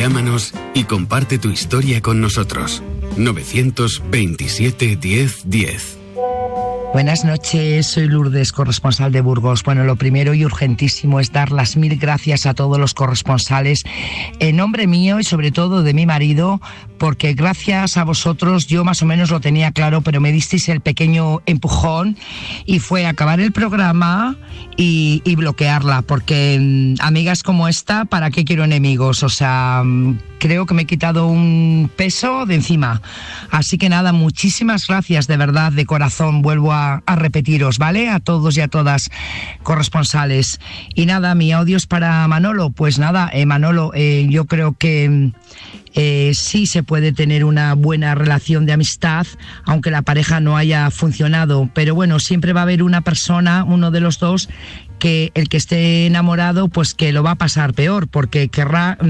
Llámanos y comparte tu historia con nosotros. 927 10 10. Buenas noches, soy Lourdes, corresponsal de Burgos. Bueno, lo primero y urgentísimo es dar las 1000 gracias a todos los corresponsales en nombre mío y sobre todo de mi marido, porque gracias a vosotros yo más o menos lo tenía claro, pero me disteis el pequeño empujón y fue acabar el programa y bloquearla, porque amigas como esta, ¿para qué quiero enemigos? O sea, creo que me he quitado un peso de encima. Así que nada, muchísimas gracias de verdad, de corazón, vuelvo a repetiros, ¿vale? A todos y a todas corresponsales. Y nada, mi audio es para Manolo. Pues nada, Manolo, yo creo que sí se puede tener una buena relación de amistad, aunque la pareja no haya funcionado. Pero bueno, siempre va a haber una persona, uno de los dos, que el que esté enamorado, pues que lo va a pasar peor, porque querrá